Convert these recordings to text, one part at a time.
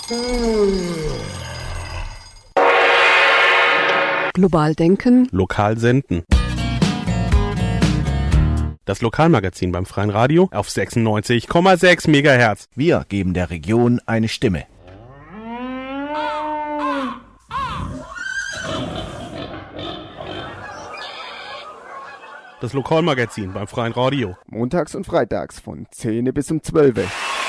Global denken. Lokal senden. Das Lokalmagazin beim Freien Radio auf 96,6 MHz. Wir geben der Region eine Stimme. Das Lokalmagazin beim Freien Radio. Montags und freitags von 10 bis um 12.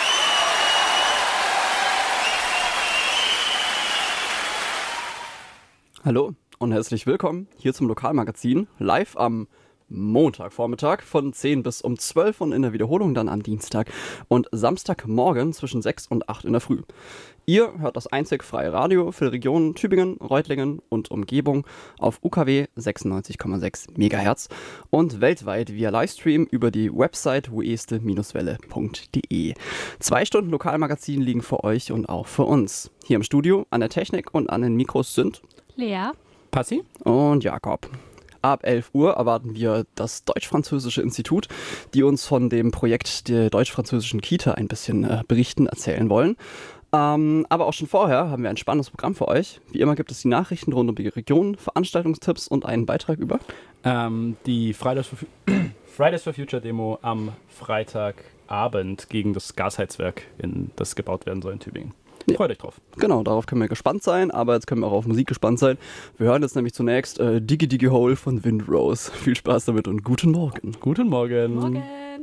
Hallo und herzlich willkommen hier zum Lokalmagazin, live am Montagvormittag von 10 bis um 12 und in der Wiederholung dann am Dienstag und Samstagmorgen zwischen 6 und 8 in der Früh. Ihr hört das einzig freie Radio für die Region Tübingen, Reutlingen und Umgebung auf UKW 96,6 MHz und weltweit via Livestream über die Website ueste-welle.de. 2 Stunden Lokalmagazin liegen für euch und auch für uns. Hier im Studio an der Technik und an den Mikros sind Lea, Passi und Jakob. Ab 11 Uhr erwarten wir das Deutsch-Französische Institut, die uns von dem Projekt der deutsch-französischen Kita ein bisschen berichten, erzählen wollen. Aber auch schon vorher haben wir ein spannendes Programm für euch. Wie immer gibt es die Nachrichten rund um die Region, Veranstaltungstipps und einen Beitrag über die Fridays for Future Demo am Freitagabend gegen das Gasheizwerk, das gebaut werden soll in Tübingen. Freut euch drauf. Genau, darauf können wir gespannt sein, aber jetzt können wir auch auf Musik gespannt sein. Wir hören jetzt nämlich zunächst Diggy Diggy Hole von Windrose. Viel Spaß damit und guten Morgen. Guten Morgen. morgen.